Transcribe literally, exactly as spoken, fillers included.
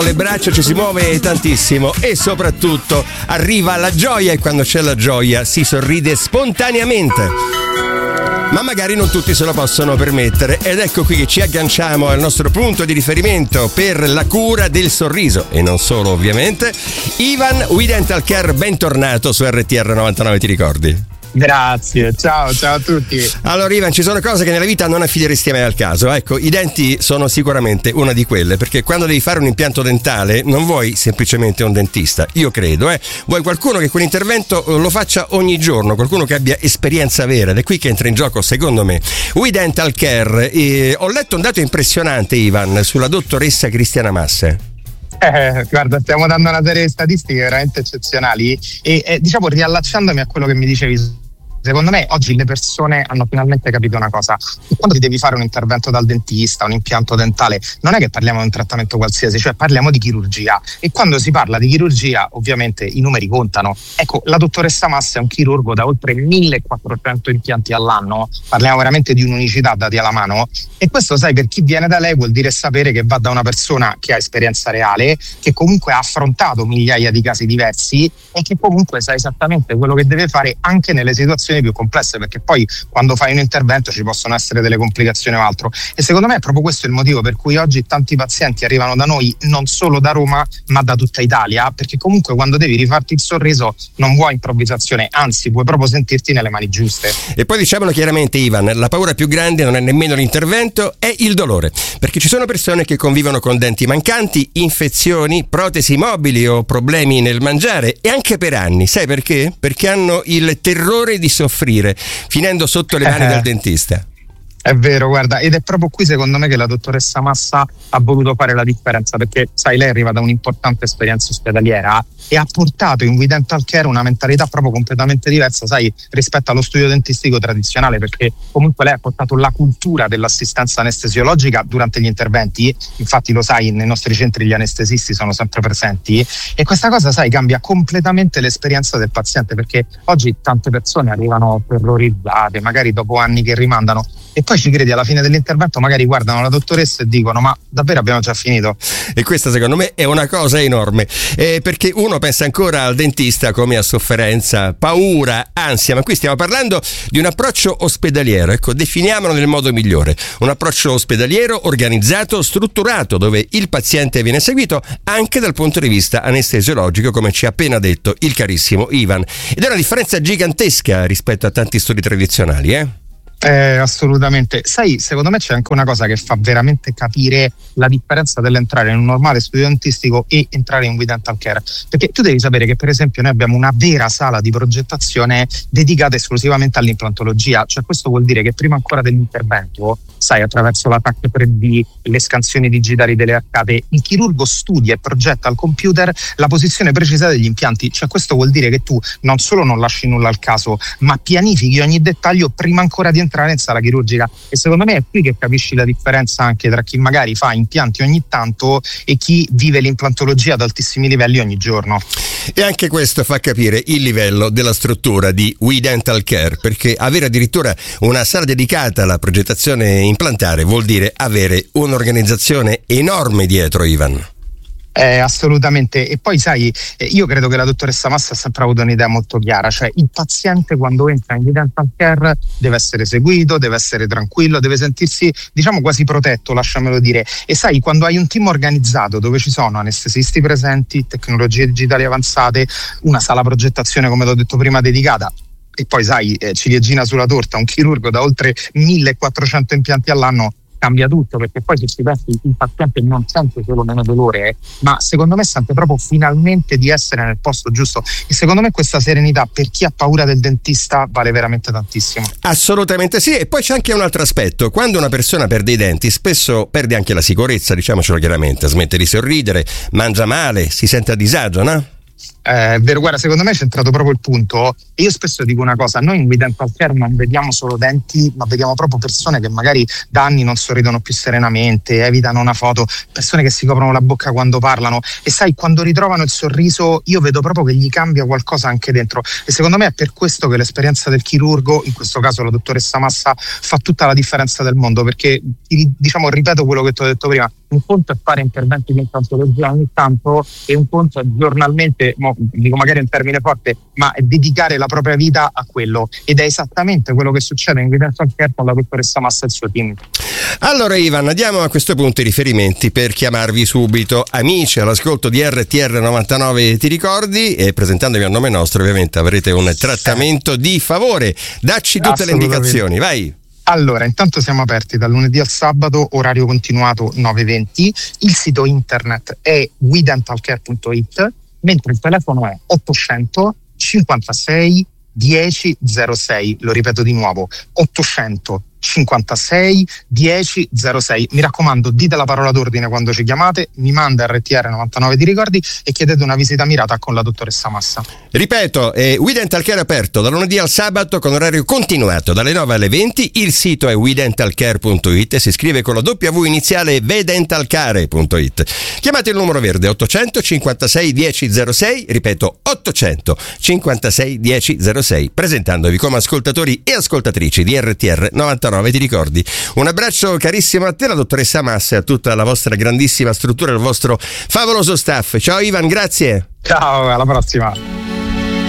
le braccia, ci si muove tantissimo e soprattutto arriva la gioia, e quando c'è la gioia si sorride spontaneamente. Ma magari non tutti se lo possono permettere, ed ecco qui che ci agganciamo al nostro punto di riferimento per la cura del sorriso, e non solo ovviamente. Ivan, We Dental Care, bentornato su R T R novantanove, ti ricordi? Grazie, ciao, ciao a tutti. Allora Ivan, ci sono cose che nella vita non affideresti mai al caso. Ecco, i denti sono sicuramente una di quelle, perché quando devi fare un impianto dentale non vuoi semplicemente un dentista, io credo, eh. Vuoi qualcuno che quell'intervento lo faccia ogni giorno, qualcuno che abbia esperienza vera, ed è qui che entra in gioco secondo me We Dental Care. E ho letto un dato impressionante, Ivan, sulla dottoressa Cristiana Masse. Eh, guarda, stiamo dando una serie di statistiche veramente eccezionali e eh, diciamo, riallacciandomi a quello che mi dicevi, secondo me oggi le persone hanno finalmente capito una cosa: quando ti devi fare un intervento dal dentista, un impianto dentale, non è che parliamo di un trattamento qualsiasi, cioè parliamo di chirurgia, e quando si parla di chirurgia ovviamente i numeri contano. Ecco, la dottoressa Massa è un chirurgo da oltre millequattrocento impianti all'anno, parliamo veramente di un'unicità dati alla mano, e questo, sai, per chi viene da lei vuol dire sapere che va da una persona che ha esperienza reale, che comunque ha affrontato migliaia di casi diversi e che comunque sa esattamente quello che deve fare anche nelle situazioni più complesse, perché poi quando fai un intervento ci possono essere delle complicazioni o altro, e secondo me è proprio questo il motivo per cui oggi tanti pazienti arrivano da noi non solo da Roma ma da tutta Italia, perché comunque quando devi rifarti il sorriso non vuoi improvvisazione, anzi vuoi proprio sentirti nelle mani giuste. E poi diciamolo chiaramente, Ivan, la paura più grande non è nemmeno l'intervento, è il dolore, perché ci sono persone che convivono con denti mancanti, infezioni, protesi mobili o problemi nel mangiare, e anche per anni. Sai perché? Perché hanno il terrore di soffrire, finendo sotto le mani del dentista. È vero, guarda, ed è proprio qui secondo me che la dottoressa Massa ha voluto fare la differenza, perché sai, lei arriva da un'importante esperienza ospedaliera e ha portato in We Dental Care una mentalità proprio completamente diversa, sai, rispetto allo studio dentistico tradizionale, perché comunque lei ha portato la cultura dell'assistenza anestesiologica durante gli interventi. Infatti lo sai, nei nostri centri gli anestesisti sono sempre presenti, e questa cosa, sai, cambia completamente l'esperienza del paziente, perché oggi tante persone arrivano terrorizzate, magari dopo anni che rimandano, e poi ci credi, alla fine dell'intervento magari guardano la dottoressa e dicono: ma davvero abbiamo già finito? E questa secondo me è una cosa enorme, eh, perché uno pensa ancora al dentista come a sofferenza, paura, ansia, ma qui stiamo parlando di un approccio ospedaliero. Ecco, definiamolo nel modo migliore: un approccio ospedaliero organizzato, strutturato, dove il paziente viene seguito anche dal punto di vista anestesiologico, come ci ha appena detto il carissimo Ivan, ed è una differenza gigantesca rispetto a tanti studi tradizionali, eh? Eh, assolutamente. Sai, secondo me c'è anche una cosa che fa veramente capire la differenza dell'entrare in un normale studio dentistico e entrare in We Dental Care, perché tu devi sapere che per esempio noi abbiamo una vera sala di progettazione dedicata esclusivamente all'implantologia, cioè questo vuol dire che prima ancora dell'intervento, sai, attraverso la T A C tre D, le scansioni digitali delle arcate, il chirurgo studia e progetta al computer la posizione precisa degli impianti, cioè questo vuol dire che tu non solo non lasci nulla al caso, ma pianifichi ogni dettaglio prima ancora di entrare in sala chirurgica, e secondo me è qui che capisci la differenza anche tra chi magari fa impianti ogni tanto e chi vive l'implantologia ad altissimi livelli ogni giorno. E anche questo fa capire il livello della struttura di We Dental Care, perché avere addirittura una sala dedicata alla progettazione implantare vuol dire avere un'organizzazione enorme dietro, Ivan. Eh, assolutamente. E poi sai, eh, io credo che la dottoressa Massa ha sempre avuto un'idea molto chiara, cioè il paziente quando entra in We Dental Care deve essere seguito, deve essere tranquillo, deve sentirsi, diciamo, quasi protetto, lasciamelo dire. E sai, quando hai un team organizzato dove ci sono anestesisti presenti, tecnologie digitali avanzate, una sala progettazione, come ti ho detto prima, dedicata, e poi sai, eh, ciliegina sulla torta, un chirurgo da oltre millequattrocento impianti all'anno, cambia tutto, perché poi se ci pensi il paziente non sente solo meno dolore, eh, ma secondo me sente proprio finalmente di essere nel posto giusto, e secondo me questa serenità per chi ha paura del dentista vale veramente tantissimo. Assolutamente sì. E poi c'è anche un altro aspetto: quando una persona perde i denti spesso perde anche la sicurezza, diciamocelo chiaramente, smette di sorridere, mangia male, si sente a disagio, no? Eh, vero, guarda, secondo me è centrato proprio il punto. E io spesso dico una cosa: noi in We Dental Care non vediamo solo denti, ma vediamo proprio persone che magari da anni non sorridono più serenamente, evitano una foto, persone che si coprono la bocca quando parlano, e sai, quando ritrovano il sorriso io vedo proprio che gli cambia qualcosa anche dentro, e secondo me è per questo che l'esperienza del chirurgo, in questo caso la dottoressa Massa, fa tutta la differenza del mondo, perché diciamo, ripeto quello che ti ho detto prima, un conto è fare interventi di implantologia ogni tanto e un conto è giornalmente, mo, dico magari un termine forte, ma è dedicare la propria vita a quello, ed è esattamente quello che succede in We Dental Care con la dottoressa Massa e il suo team. Allora Ivan, diamo a questo punto i riferimenti per chiamarvi subito. Amici all'ascolto di R T R novantanove, ti ricordi, e presentandovi a nome nostro ovviamente avrete un trattamento di favore. Dacci tutte le indicazioni, vai. Allora, intanto siamo aperti dal lunedì al sabato, orario continuato nove e venti, il sito internet è we dental care punto it, mentre il telefono è ottocento cinquantasei dieci zero sei, lo ripeto di nuovo, ottocento cinquantasei dieci zero sei. Mi raccomando, dite la parola d'ordine quando ci chiamate, mi manda R T R novantanove di ricordi e chiedete una visita mirata con la dottoressa Massa. Ripeto, è We Dental Care aperto dal lunedì al sabato con orario continuato dalle nove alle venti, il sito è we dental care punto it, si scrive con la W iniziale we dental care punto it. Chiamate il numero verde ottocento cinquantasei dieci zero sei, ripeto ottocento cinquantasei dieci zero sei, presentandovi come ascoltatori e ascoltatrici di R T R novantanove ti ricordi. Un abbraccio carissimo a te, la dottoressa Massa, e a tutta la vostra grandissima struttura, il vostro favoloso staff. Ciao Ivan, grazie. Ciao, alla prossima.